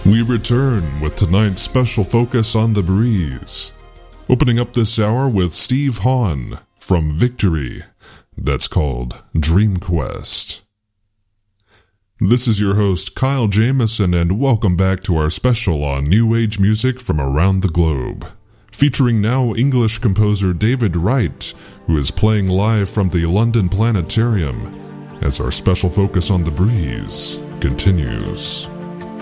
We return with tonight's special focus on The Breeze. Opening up this hour with Steve Hahn from Victory. That's called Dream Quest. This is your host, Kyle Jamison, and welcome back to our special on New Age music from around the globe. Featuring now English composer David Wright, who is playing live from the London Planetarium, as our special focus on The Breeze continues.